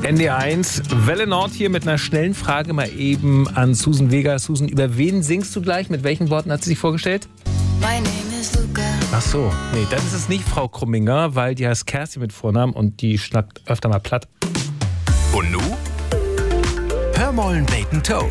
ND1, Welle Nord hier mit einer schnellen Frage mal eben an Susan Vega. Susan, über wen singst du gleich? Mit welchen Worten hat sie sich vorgestellt? My name is Luca. Ach so, nee, dann ist es nicht Frau Krumminger, weil die heißt Kerstin mit Vornamen und die schnackt öfter mal platt. Und nu? Hör mollen Bacon Toe.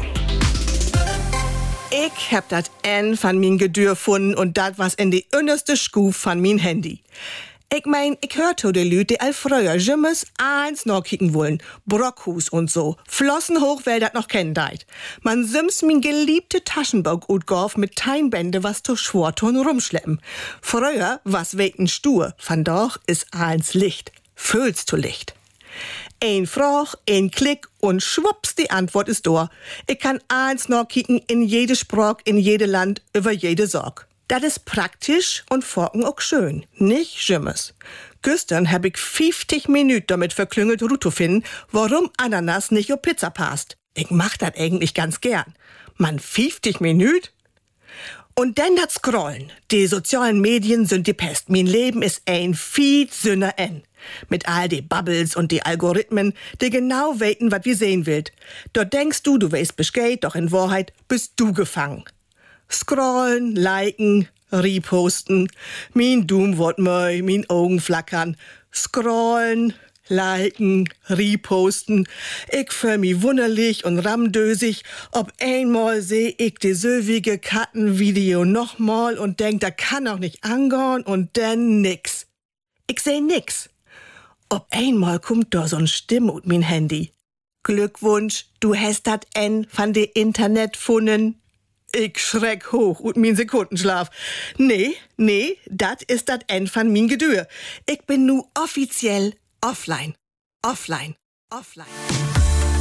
Ich hab dat N van min Gedür gefunden und dat was in die innerste Schuf van min Handy. Ich mein, ich hör to de Lüt, die all früher Jimmes eins noch kicken wollen. Brockhus und so. Flossen hoch, weil dat noch kennen deit. Man sims min geliebte Taschenbock utgorf mit Teinbände, was to Schworton rumschleppen. Früher was weten stur, van doch is eins Licht. Fühlst du Licht. Ein Froch, ein Klick und schwupps, die Antwort ist da. Ich kann eins noch kicken in jede Sprach, in jede Land, über jede Sorg. Das ist praktisch und forken auch schön, nicht schimmes. Gestern hab ich 50 Minuten damit verklüngelt, Ruto finden, warum Ananas nicht auf Pizza passt. Ich mach das eigentlich ganz gern. Man, 50 Minuten? Und dann das Scrollen. Die sozialen Medien sind die Pest. Mein Leben ist ein Feed Sünner N. Mit all die Bubbles und die Algorithmen, die genau weten, was wir sehen wollt. Dort denkst du weißt Bescheid, doch in Wahrheit bist du gefangen. Scrollen, liken, reposten. Mein Doom wird mei, mein Augen flackern. Scrollen, liken, reposten. Ich fühl mich wunderlich und ramdösig. Ob einmal seh ich die söwige Kattenvideo nochmal und denk, da kann auch nicht angehen und dann nix. Ich seh nix. Ob einmal kommt da so'n Stimme ut mein Handy. Glückwunsch, du hast dat N van de Internet funnen. Ich schreck hoch ut min Sekundenschlaf. Nee, dat ist dat N van min Gedür. Ich bin nu offiziell offline. Offline.